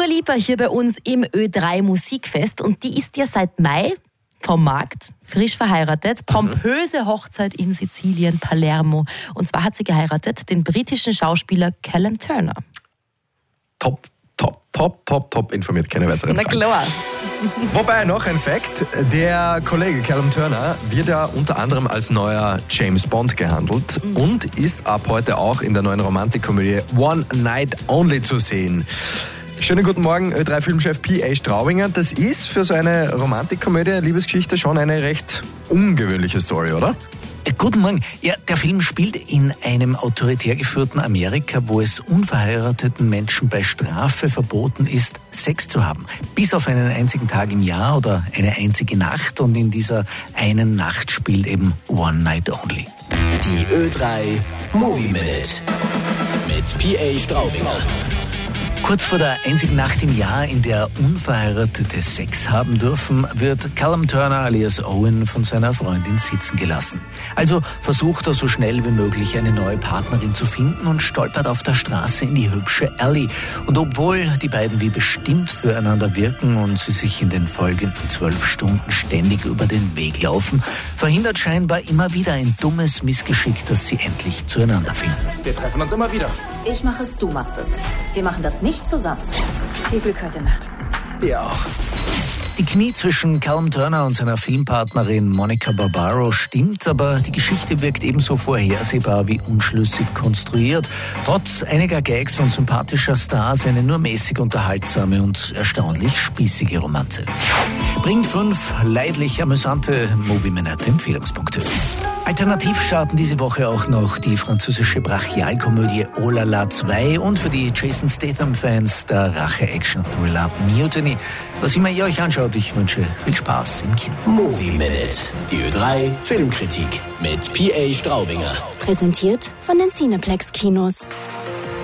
Lipa hier bei uns im Ö3 Musikfest und die ist ja seit Mai vom Markt, frisch verheiratet, pompöse Hochzeit in Sizilien, Palermo. Und zwar hat sie geheiratet den britischen Schauspieler Callum Turner. Top informiert, keine weiteren Na Fragen. klar. Wobei, noch ein Fact, der Kollege Callum Turner wird ja unter anderem als neuer James Bond gehandelt und ist ab heute auch in der neuen Romantikkomödie One Night Only zu sehen. Schönen guten Morgen, Ö3-Filmchef P.A. Straubinger. Das ist für so eine Romantikkomödie, Liebesgeschichte schon eine recht ungewöhnliche Story, oder? Guten Morgen. Ja, der Film spielt in einem autoritär geführten Amerika, wo es unverheirateten Menschen bei Strafe verboten ist, Sex zu haben. Bis auf einen einzigen Tag im Jahr oder eine einzige Nacht. Und in dieser einen Nacht spielt eben One Night Only. Die Ö3 Movie Minute mit P.A. Straubinger. Kurz vor der einzigen Nacht im Jahr, in der Unverheiratete Sex haben dürfen, wird Callum Turner alias Owen von seiner Freundin sitzen gelassen. Also versucht er so schnell wie möglich eine neue Partnerin zu finden und stolpert auf der Straße in die hübsche Ellie. Und obwohl die beiden wie bestimmt füreinander wirken und sie sich in den folgenden 12 Stunden ständig über den Weg laufen, verhindert scheinbar immer wieder ein dummes Missgeschick, dass sie endlich zueinander finden. Wir treffen uns immer wieder. Ich mache es, du machst es. Wir machen das nicht zusammen. Viel Glück heute Nacht. Dir auch. Die Chemie zwischen Callum Turner und seiner Filmpartnerin Monica Barbaro stimmt, aber die Geschichte wirkt ebenso vorhersehbar wie unschlüssig konstruiert. Trotz einiger Gags und sympathischer Stars eine nur mäßig unterhaltsame und erstaunlich spießige Romanze. Bringt 5 leidlich amüsante Movie-Minute-Empfehlungspunkte. Alternativ starten diese Woche auch noch die französische Brachialkomödie Oh la la 2 und für die Jason Statham-Fans der Rache-Action-Thriller Mutiny. Was immer ihr euch anschaut, ich wünsche viel Spaß im Kino. Movie Minute, die Ö3 Filmkritik mit P.A. Straubinger. Präsentiert von den Cineplex Kinos.